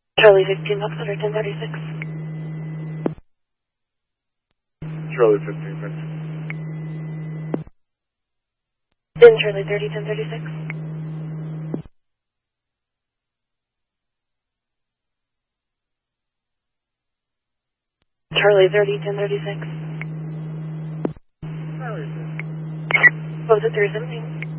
Charlie 15, Foxtrot 1036. Charlie 15, thanks. In Charlie 30, 1036. Charlie 30, 1036. Charlie 30. What was it, 317?